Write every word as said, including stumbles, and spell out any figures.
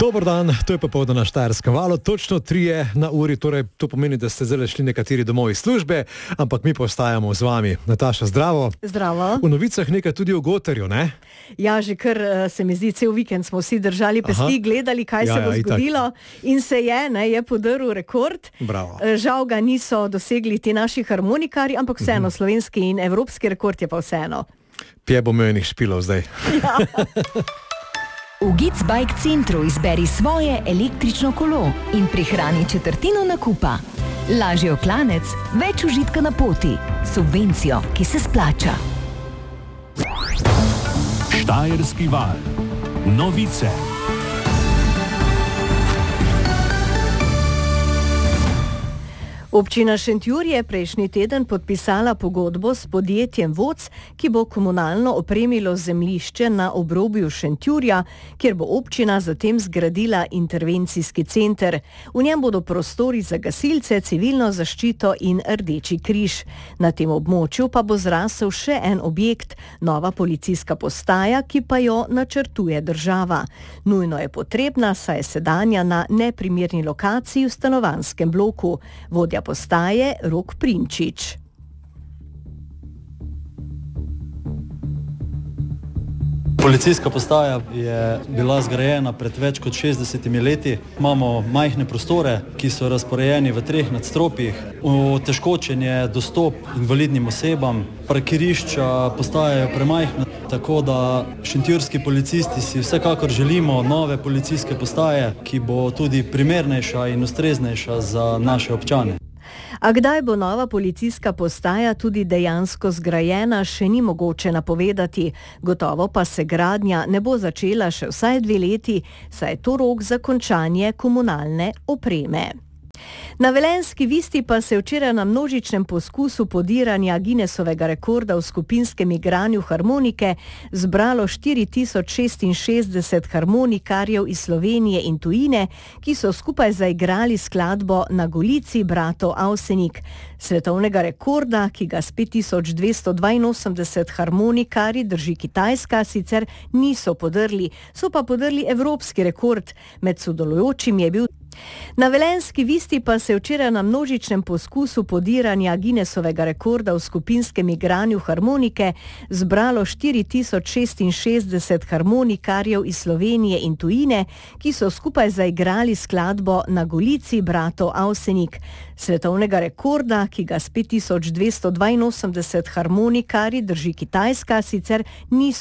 Dober dan, to je popoldne na Štajerskem valu, točno trije na uri, torej to pomeni, da ste zdaj šli nekateri domov iz službe, ampak mi pa ostajamo z vami. Nataša, zdravo. Zdravo. V novicah nekaj tudi o Goterju, ne? Ja, že kar se mi zdi, cel vikend smo vsi držali pesti, Aha. gledali, kaj ja, se bo ja, zgodilo in se je, ne, je podrl rekord. Bravo. Žal ga niso dosegli ti naši harmonikari, ampak vseeno, mhm. slovenski in evropski rekord je pa vseeno. Pje bo menih špilov zdaj. Ja. V Gicbike centru izberi svoje električno kolo in prihrani četrtino nakupa. Lažji oklanec, več užitka na poti, subvencijo, ki se splača. Štajerski val. Novice. Občina Šentjur je prejšnji teden podpisala pogodbo s podjetjem Voc, ki bo komunalno opremilo zemljišče na obrobju Šentjurja, kjer bo občina zatem zgradila intervencijski center. V njem bodo prostori za gasilce, civilno zaščito in Rdeči križ. Na tem območju pa bo zrasel še en objekt, nova policijska postaja, ki pa jo načrtuje država. Nujno je potrebna, saj je sedanja na neprimerni lokaciji v stanovanjskem bloku. Vodja postaje Rok Prinčič. Policijska postaja je bila zgrajena pred več kot šestdesetimi leti. Imamo majhne prostore, ki so razporejeni v treh nadstropjih. Otežkočen je dostop invalidnim osebam, parkirišča postajajo premajhna, tako da šentjurski policisti si vsekakor želimo nove policijske postaje, ki bo tudi primernejša in ustreznejša za naše občane. A kdaj bo nova policijska postaja tudi dejansko zgrajena, še ni mogoče napovedati. Gotovo pa se gradnja ne bo začela še vsaj dve leti, saj je to rok za končanje komunalne opreme. Na Velenjski Visti pa se je včeraj na množičnem poskusu podiranja Guinnessovega rekorda v skupinskem igranju harmonike zbralo štiri tisoč šestinšestdeset harmonikarjev iz Slovenije in tujine, ki so skupaj zaigrali skladbo Na Golici bratov Avsenik. Svetovnega rekorda, ki ga s pet tisoč dvesto dvainosemdeset harmonikarji drži Kitajska, sicer niso podrli, so pa podrli evropski rekord. Med sodelujočimi je bil Na Velenjski Visti pa se je včeraj na množičnem poskusu podiranja Guinnessovega rekorda v skupinskem igranju harmonike zbralo štiri tisoč šestinšestdeset harmonikarjev iz Slovenije in tujine, ki so skupaj zaigrali skladbo Na Golici bratov Avsenik. Svetovnega rekorda, ki ga s pet tisoč dvesto dvainosemdeset harmonikarji drži Kitajska, sicer niso